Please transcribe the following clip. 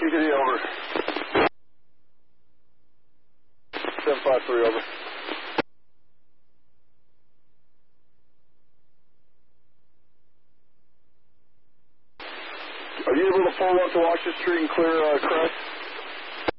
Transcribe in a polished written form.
TKD over. 753 over. Are you able to pull up to Washington Street and clear Crest?